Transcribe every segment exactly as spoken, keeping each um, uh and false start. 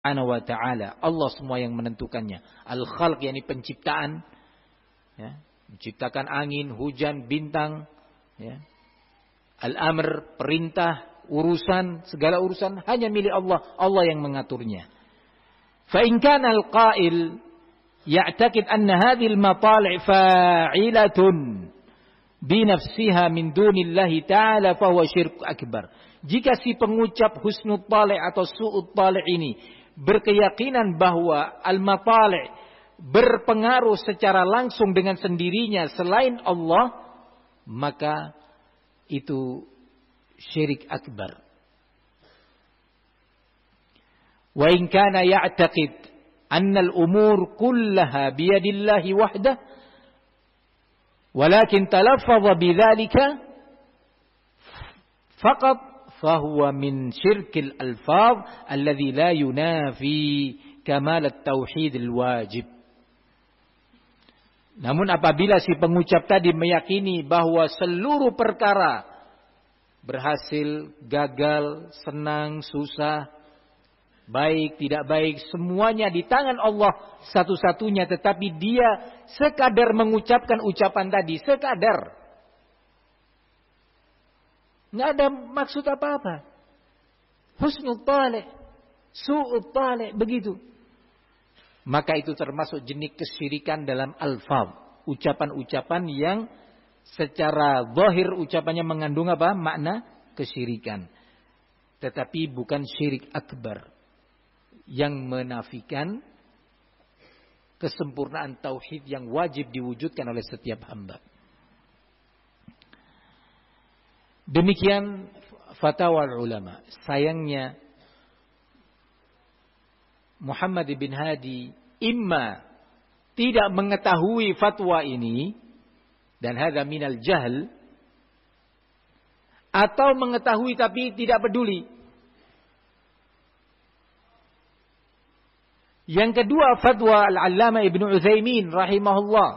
Subhanahu wa ta'ala. Allah semua yang menentukannya. Al-khalq yakni penciptaan, ya, menciptakan angin, hujan, bintang, ya. Al-amr, perintah, urusan, segala urusan hanya milik Allah. Allah yang mengaturnya. Fa in kana al-qa'il ya'taqid anna hadhihi al-matali' fa'ilatun bi nafsiha min dunillahi ta'ala fa huwa syirk akbar. Jika si pengucap husnul tali' atau su'ut tali' ini berkeyakinan bahwa al-matali' berpengaruh secara langsung dengan sendirinya selain Allah, maka itu syirik akbar. Wa in kana ya'taqid anna al-umur kullaha biyadillahi wahdah walakin talaffaza bidzalika faqat fahuwa min syirkil alfaz alladhi la yunafi kamal at-tauhid al-wajib. Namun apabila si pengucap tadi meyakini bahwa seluruh perkara berhasil, gagal, senang, susah, baik, tidak baik, semuanya di tangan Allah satu-satunya, tetapi dia sekadar mengucapkan ucapan tadi, sekadar. Nggak ada maksud apa-apa. Husnul tali', su'ut tali', begitu. Maka itu termasuk jenis kesyirikan dalam alfaz. Ucapan-ucapan yang secara zahir ucapannya mengandung apa? Makna kesyirikan. Tetapi bukan syirik akbar. Yang menafikan kesempurnaan tauhid yang wajib diwujudkan oleh setiap hamba. Demikian fatwa ulama. Sayangnya Muhammad bin Hadi imma tidak mengetahui fatwa ini, dan hadza minal jahl, atau mengetahui tapi tidak peduli. Yang kedua, fatwa Al-Allamah Ibnu Utsaimin rahimahullah.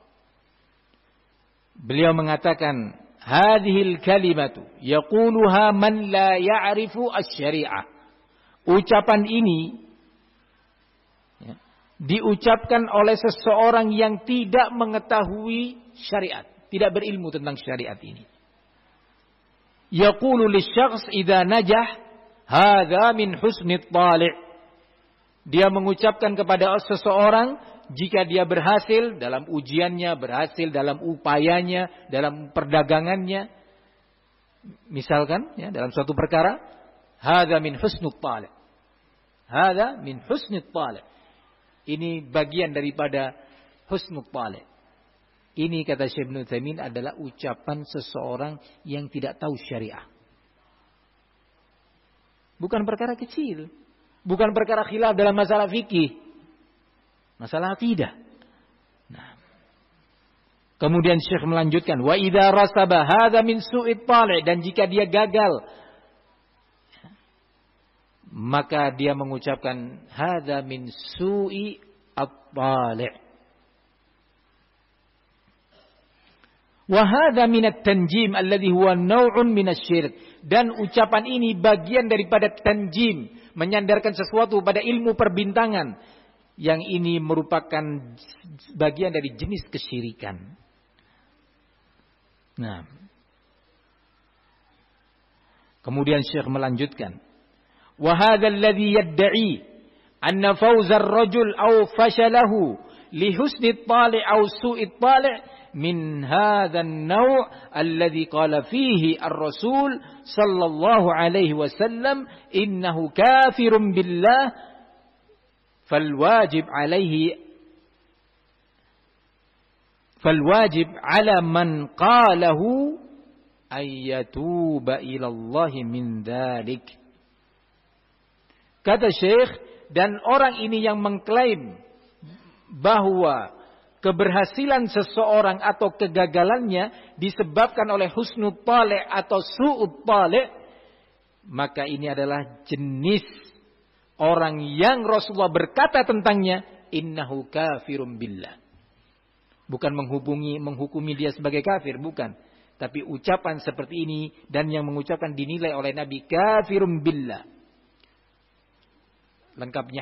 Beliau mengatakan, hadhil kalimatu yaquluha man la ya'rifu asy-syari'ah. Ucapan ini, ya, diucapkan oleh seseorang yang tidak mengetahui syariat, tidak berilmu tentang syariat ini. Yaqulu lisyakhs idza najah hadza min husnit tali'. Dia mengucapkan kepada seseorang jika dia berhasil dalam ujiannya, berhasil dalam upayanya, dalam perdagangannya, misalkan ya, dalam suatu perkara, hadza min husnul tali'. Hadza min husnul tali'. Ini bagian daripada husnul tali'. Ini kata Syekh Ibnu Utsaimin adalah ucapan seseorang yang tidak tahu syariah. Bukan perkara kecil, bukan perkara khilaf dalam masalah fikih. Masalah akidah. Nah. Kemudian Syekh melanjutkan, wa idza rasaba hadza min su'it tali', dan jika dia gagal, maka dia mengucapkan hadza min su'i at-tali'. Wa hadza min at-tanjim alladhi huwa naw'un min asy-syirk. Dan ucapan ini bagian daripada tanjim, menyandarkan sesuatu pada ilmu perbintangan. Yang ini merupakan bagian dari jenis kesyirikan. Nah. Kemudian Syekh melanjutkan, wa hadzal ladzi yad'i anna fawza ar-rajul aw fashalahu li husni at-tali' aw su'i at-tali' min hadzal naw' alladzi qala fihi ar-rasul sallallahu alaihi wasallam innahu kafirun billah فالواجب عليه فالواجب على من قاله أن يتوب إلى الله من ذلك. Kata Syekh, dan orang ini yang mengklaim bahwa keberhasilan seseorang atau kegagalannya disebabkan oleh husnul tali' atau su'ut tali', maka ini adalah jenis orang yang Rasulullah berkata tentangnya, innahu kafirun billah. Bukan menghubungi, menghukumi dia sebagai kafir, bukan. Tapi ucapan seperti ini dan yang mengucapkan dinilai oleh Nabi kafirun billah. lengkapnya